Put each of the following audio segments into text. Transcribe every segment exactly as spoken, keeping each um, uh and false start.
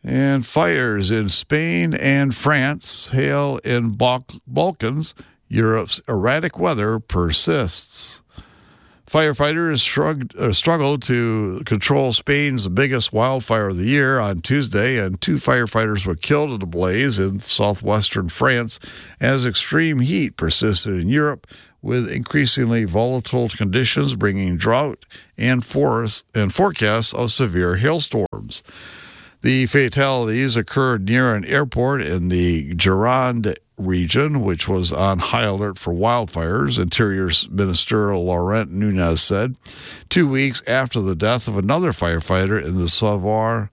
And fires in Spain and France, hail in Bal- Balkans, Europe's erratic weather persists. Firefighters shrugged, uh, struggled to control Spain's biggest wildfire of the year on Tuesday, and two firefighters were killed in a blaze in southwestern France as extreme heat persisted in Europe, with increasingly volatile conditions bringing drought and, forest, and forecasts of severe hailstorms. The fatalities occurred near an airport in the Gironde region, which was on high alert for wildfires, Interior Minister Laurent Nunez said, two weeks after the death of another firefighter in the Savoie,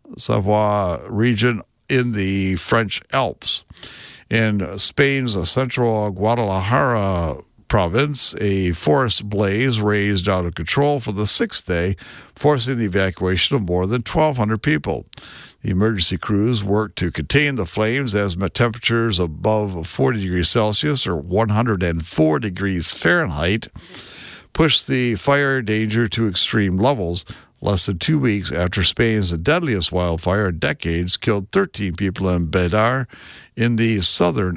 Savoie region in the French Alps. In Spain's central Guadalajara province, a forest blaze raged out of control for the sixth day, forcing the evacuation of more than twelve hundred people. The emergency crews worked to contain the flames as temperatures above forty degrees Celsius or one hundred four degrees Fahrenheit pushed the fire danger to extreme levels. Less than two weeks after Spain's deadliest wildfire in decades killed thirteen people in Bedar in the southern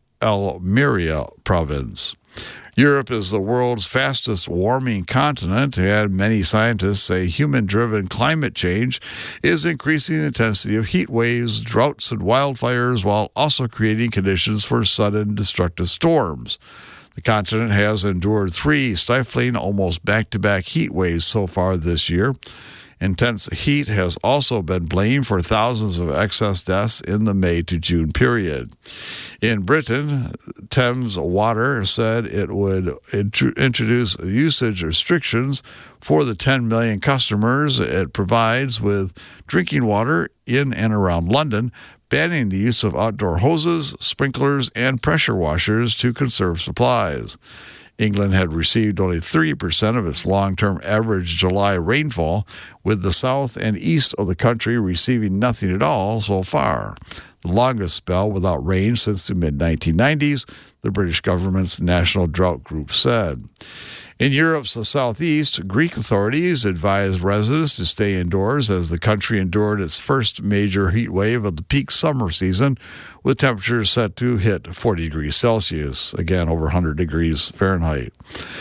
Almeria province. Europe is the world's fastest warming continent, and many scientists say human-driven climate change is increasing the intensity of heat waves, droughts, and wildfires, while also creating conditions for sudden destructive storms. The continent has endured three stifling, almost back-to-back heat waves so far this year. Intense heat has also been blamed for thousands of excess deaths in the May to June period. In Britain, Thames Water said it would int- introduce usage restrictions for the ten million customers it provides with drinking water in and around London, banning the use of outdoor hoses, sprinklers, and pressure washers to conserve supplies. England had received only thirty percent of its long-term average July rainfall, with the south and east of the country receiving nothing at all so far. The longest spell without rain since the mid nineteen nineties, the British government's National Drought Group said. In Europe's southeast, Greek authorities advised residents to stay indoors as the country endured its first major heat wave of the peak summer season, with temperatures set to hit forty degrees Celsius, again over one hundred degrees Fahrenheit.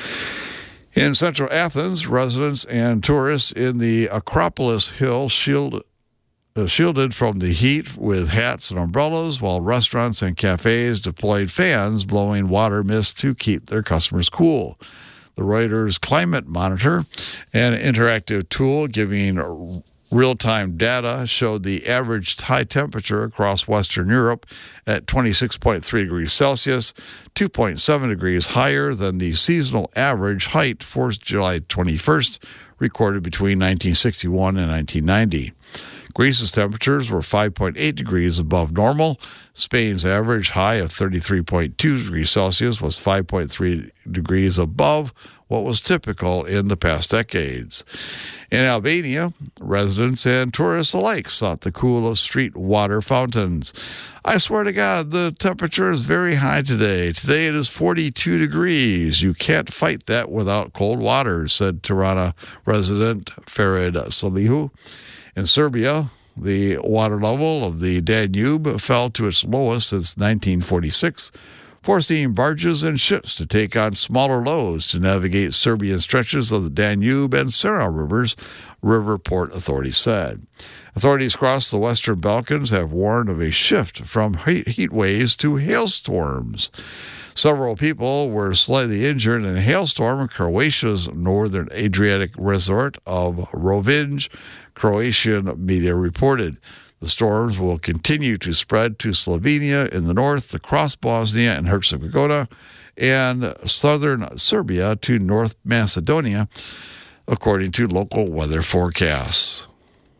In central Athens, residents and tourists in the Acropolis Hill shield, uh, shielded from the heat with hats and umbrellas, while restaurants and cafes deployed fans blowing water mist to keep their customers cool. The Reuters Climate Monitor, an interactive tool giving real-time data, showed the average high temperature across Western Europe at twenty-six point three degrees Celsius, two point seven degrees higher than the seasonal average height for July twenty-first, recorded between nineteen sixty-one and nineteen ninety. Greece's temperatures were five point eight degrees above normal. Spain's average high of thirty-three point two degrees Celsius was five point three degrees above what was typical in the past decades. In Albania, residents and tourists alike sought the cool of street water fountains. I swear to God, the temperature is very high today. Today it is forty-two degrees. You can't fight that without cold water, said Tirana resident Farid Salihu. In Serbia, the water level of the Danube fell to its lowest since nineteen forty-six, forcing barges and ships to take on smaller loads to navigate Serbian stretches of the Danube and Sara rivers, river port authorities said. Authorities across the Western Balkans have warned of a shift from heat waves to hailstorms. Several people were slightly injured in a hailstorm in Croatia's northern Adriatic resort of Rovinj, Croatian media reported. The storms will continue to spread to Slovenia in the north, across Bosnia and Herzegovina, and southern Serbia to North Macedonia, according to local weather forecasts.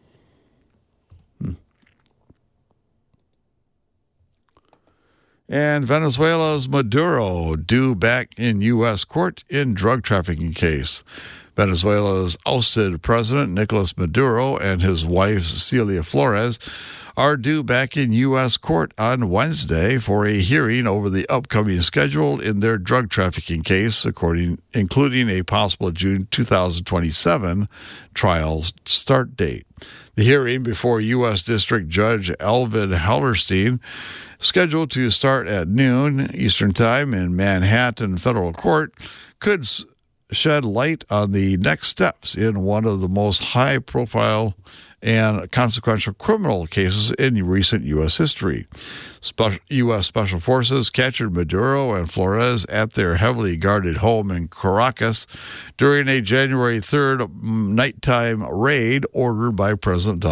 Hmm. And Venezuela's Maduro due back in U S court in drug trafficking case. Venezuela's ousted president Nicolas Maduro and his wife Cecilia Flores are due back in U S court on Wednesday for a hearing over the upcoming schedule in their drug trafficking case, according including a possible June twenty twenty-seven trial start date. The hearing before U S District Judge Alvin Hellerstein, scheduled to start at noon Eastern Time in Manhattan Federal Court, could shed light on the next steps in one of the most high-profile and consequential criminal cases in recent U S history. Spe- U S Special Forces captured Maduro and Flores at their heavily guarded home in Caracas during a January third nighttime raid ordered by President